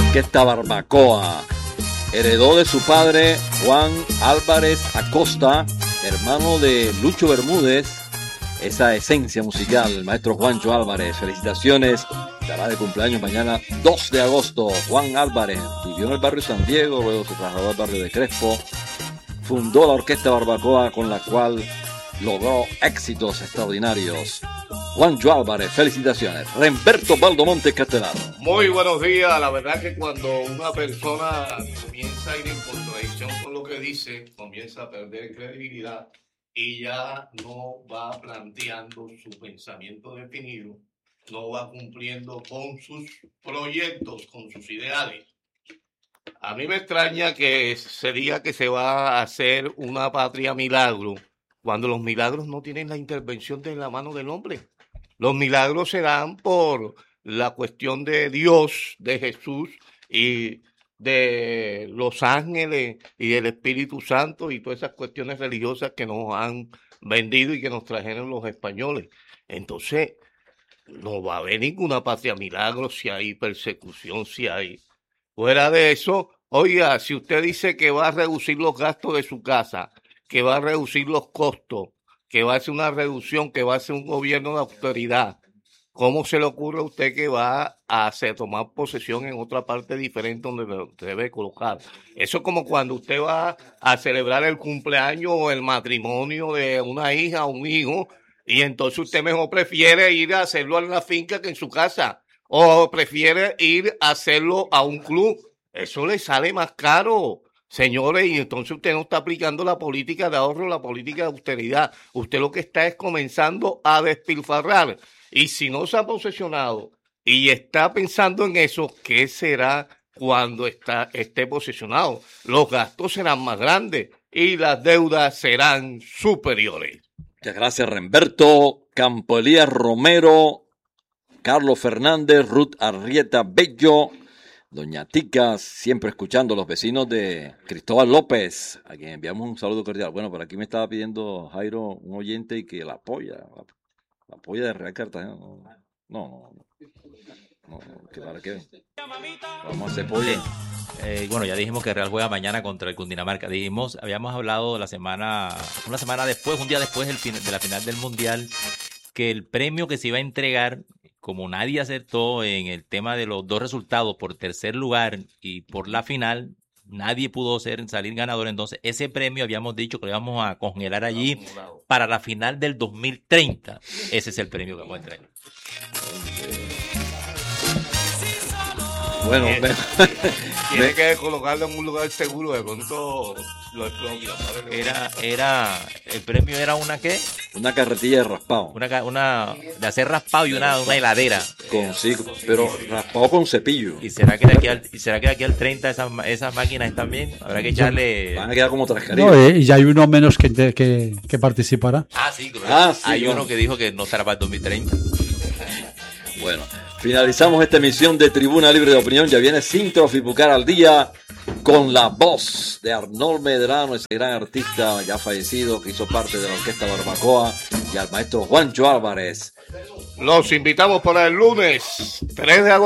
Orquesta Barbacoa. Heredó de su padre Juan Álvarez Acosta, hermano de Lucho Bermúdez, esa esencia musical, el maestro Juancho Álvarez. Felicitaciones, estará de cumpleaños mañana 2 de agosto. Juan Álvarez vivió en el barrio San Diego, luego se trasladó al barrio de Crespo. Fundó la Orquesta Barbacoa, con la cual logró éxitos extraordinarios. Juancho Álvarez, felicitaciones. Remberto Baldomonte Castellano. Muy buenos días. La verdad que cuando una persona comienza a ir en contradicción con lo que dice, comienza a perder credibilidad y ya no va planteando su pensamiento definido, no va cumpliendo con sus proyectos, con sus ideales. A mí me extraña que se diga que se va a hacer una patria milagro, cuando los milagros no tienen la intervención de la mano del hombre. Los milagros se dan por la cuestión de Dios, de Jesús y de los ángeles y del Espíritu Santo y todas esas cuestiones religiosas que nos han vendido y que nos trajeron los españoles. Entonces, no va a haber ninguna patria milagro si hay persecución, si hay... Fuera de eso, oiga, si usted dice que va a reducir los gastos de su casa, que va a reducir los costos, que va a hacer una reducción, que va a hacer un gobierno de austeridad, ¿cómo se le ocurre a usted que va a tomar posesión en otra parte diferente donde lo debe colocar? Eso es como cuando usted va a celebrar el cumpleaños o el matrimonio de una hija o un hijo, y entonces usted mejor prefiere ir a hacerlo en la finca que en su casa, o prefiere ir a hacerlo a un club. Eso le sale más caro. Señores, y entonces usted no está aplicando la política de ahorro, la política de austeridad. Usted lo que está es comenzando a despilfarrar. Y si no se ha posesionado y está pensando en eso, ¿qué será cuando esté posesionado? Los gastos serán más grandes y las deudas serán superiores. Muchas gracias, Remberto. Campo Elías Romero, Carlos Fernández, Ruth Arrieta Bello, Doña Tica, siempre escuchando, los vecinos de Cristóbal López, a quien enviamos un saludo cordial. Bueno, por aquí me estaba pidiendo Jairo, un oyente, y que la apoya de Real Cartagena. No, que para qué. Vamos a hacer polla. Bueno, ya dijimos que Real juega mañana contra el Cundinamarca. Habíamos hablado una semana después, un día después de la final del Mundial, que el premio que se iba a entregar, como nadie acertó en el tema de los dos resultados por tercer lugar y por la final, nadie pudo salir ganador. Entonces, ese premio habíamos dicho que lo íbamos a congelar allí para la final del 2030. Ese es el premio que vamos a entregar. Bueno, tiene que colocarlo en un lugar seguro, de pronto lo explota. El premio era una ¿qué? Una carretilla de raspado. Una de hacer raspado y una heladera. Sí, pero raspado con cepillo. ¿Y será que de aquí al 30 esas máquinas están bien? Habrá que echarle... Van a quedar como Trascaribe. No, y ya hay uno menos que participará. Sí, hay uno que dijo que no será para el 2030. Bueno, finalizamos esta emisión de Tribuna Libre de Opinión. Ya viene Sintrofi Pucar al día, con la voz de Arnold Medrano, ese gran artista ya fallecido que hizo parte de la Orquesta Barbacoa, y al maestro Juancho Álvarez. Los invitamos para el lunes 3 de agosto.